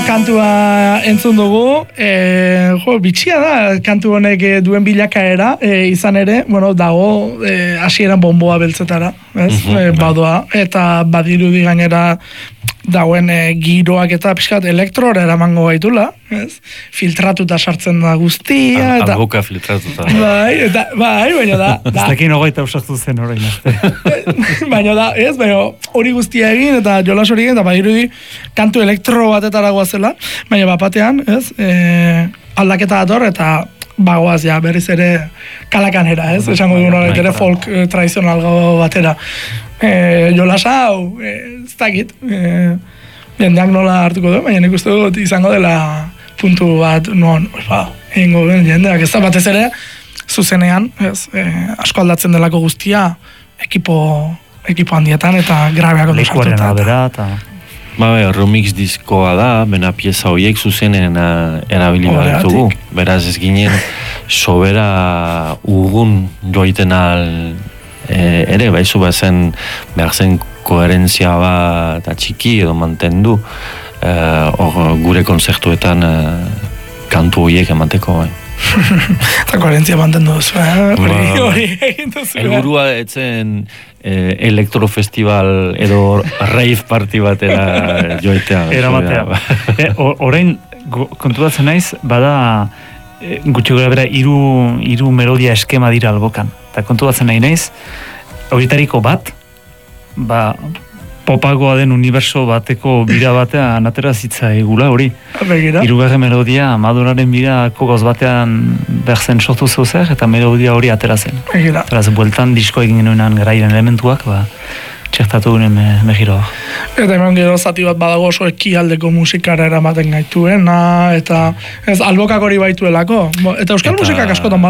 kantua entzun dugu, bitxia da, kantu honek duen bilakaera, izan ere, dago, hasieran bonboa beltzetara, badoa, eta badirudi gainera dauen giroak eta pixkat elektrora eramango gaitula, filtratuta sartzen da guztia. Alboka filtratuta. Baina da. Ez dakin hogeita usartu zen horrein. Baina hori guztia egin eta jolas hori egin, eta badirudi kantu elektro batetara goazela, baina bapatean, aldaketa dator eta bagoaz ja berriz ere kalakanera, esango dugun horret ere folk tradizional batera. Jolas hau, ez dakit, jendeak nola hartuko du, baina nik uste dut izango dela puntu bat, egingo jendeak, ez da batez ere, zuzenean, asko aldatzen delako guztia, ekipo handietan eta grabeak ondo sartuta. Lekuaren abera eta... remix diskoa da, bena pieza horiek zuzenen erabili baditugu. Beraz ez ginen sobera ugun joiten al ere, baizu bazen behar zen koherentzia bat txiki edo mantendu gure konzertuetan kantu horiek emateko bai. Eta koherentzia mantendu duzu, hori egin duzu. Helburua etzen elektrofestival edo rave party batera joitea. Eramatea. Orain, konturatzen naiz, bada gutxi gara bera hiru melodia eskema dira albokan. Eta konturatzen nahi naiz, horitariko bat, popagoa den uniberso bateko bira batean atera zitza egula hori. Hirugarren melodia, Madonaren bira kogoz batean berzen sortu zeuzer, eta melodia hori atera zen. Beraz, bueltan disko egin genuenan garairen elementuak, txertatu ginen megiroa. Eta hemen gero zati bat badago oso ekialdeko musikara eramaten gaituena, eta ez albokak hori baituelako. Eta euskal musikak askotan